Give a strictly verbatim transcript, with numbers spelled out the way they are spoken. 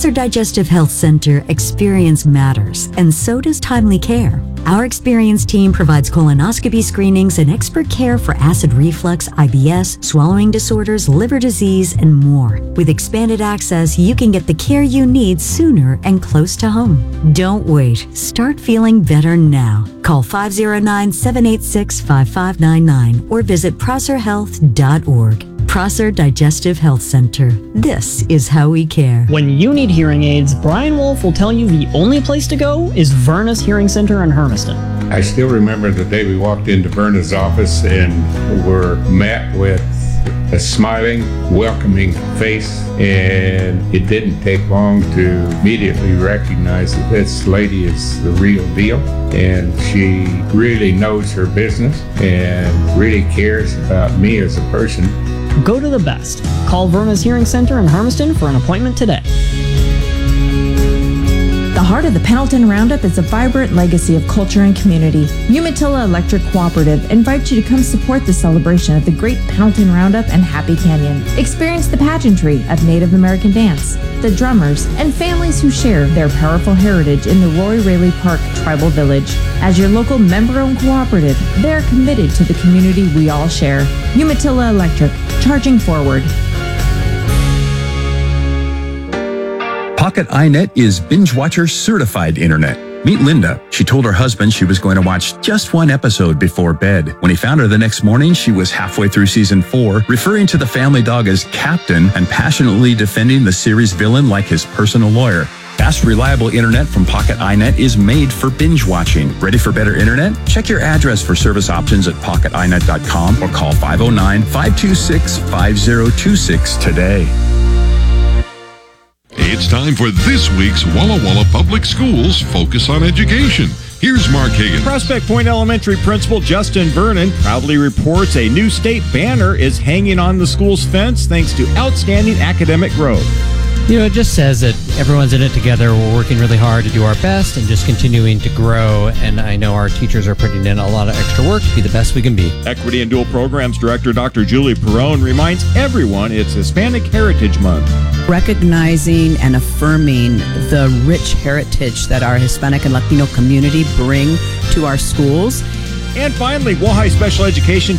Prosser Digestive Health Center, experience matters, and so does timely care. Our experienced team provides colonoscopy screenings and expert care for acid reflux, I B S, swallowing disorders, liver disease, and more. With expanded access, you can get the care you need sooner and close to home. Don't wait. Start feeling better now. Call five oh nine, seven eight six, five five nine nine or visit prosser health dot org. Prosser Digestive Health Center. This is how we care. When you need hearing aids, Brian Wolf will tell you the only place to go is Vernus Hearing Center in Hermiston. I still remember the day we walked into Vernus' office and were met with a smiling, welcoming face, and it didn't take long to immediately recognize that this lady is the real deal, and she really knows her business and really cares about me as a person. Go to the best. Call Vernus Hearing Center in Hermiston for an appointment today. The heart of the Pendleton Roundup is a vibrant legacy of culture and community. Umatilla Electric Cooperative invites you to come support the celebration of the great Pendleton Roundup and Happy Canyon. Experience the pageantry of Native American dance, the drummers, and families who share their powerful heritage in the Roy Raley Park Tribal Village. As your local member-owned cooperative, they are committed to the community we all share. Umatilla Electric, charging forward. Pocket iNet is Binge Watcher certified internet. Meet Linda. She told her husband she was going to watch just one episode before bed. When he found her the next morning, she was halfway through season four, referring to the family dog as Captain and passionately defending the series villain like his personal lawyer. Fast, reliable internet from Pocket iNet is made for binge watching. Ready for better internet? Check your address for service options at pocket i net dot com or call five oh nine, five two six, five oh two six today. It's time for this week's Walla Walla Public Schools Focus on Education. Here's Mark Higgins. Prospect Point Elementary Principal Justin Vernon proudly reports a new state banner is hanging on the school's fence thanks to outstanding academic growth. You know, it just says that everyone's in it together. We're working really hard to do our best and just continuing to grow. And I know our teachers are putting in a lot of extra work to be the best we can be. Equity and Dual Programs Director Doctor Julie Perrone reminds everyone it's Hispanic Heritage Month. Recognizing and affirming the rich heritage that our Hispanic and Latino community bring to our schools. And finally, Wahai Special Education